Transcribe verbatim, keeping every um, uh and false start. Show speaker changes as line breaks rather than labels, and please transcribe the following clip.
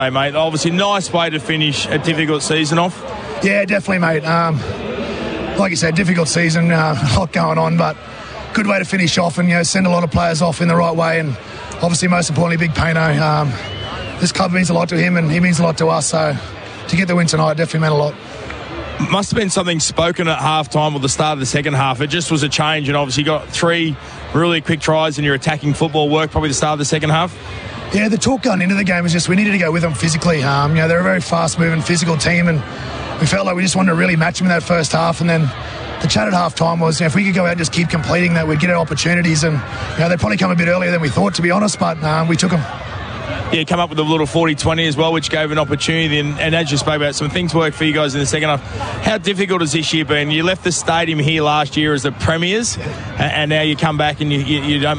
Hey, mate, obviously nice way to finish a difficult season off.
Yeah, definitely, mate. Um, like you said, difficult season, uh, a lot going on, but good way to finish off and, you know, send a lot of players off in the right way. And obviously, most importantly, Big Payno. Um, this club means a lot to him and he means a lot to us. So to get the win tonight definitely meant a lot.
Must have been something spoken at half-time or the start of the second half. It just was a change, and obviously you got three really quick tries and your attacking football work probably the start of the second half.
Yeah, the talk going into the game was just we needed to go with them physically. Um, you know, they're a very fast-moving, physical team, and we felt like we just wanted to really match them in that first half. And then the chat at half-time was, you know, if we could go out and just keep completing that, we'd get our opportunities. And you know, they'd probably come a bit earlier than we thought, to be honest, but um, we took them.
Yeah, come up with a little forty twenty as well, which gave an opportunity. And, and as you spoke about, some things worked for you guys in the second half. How difficult has this year been? You left the stadium here last year as the premiers, and now you come back and you, you, you don't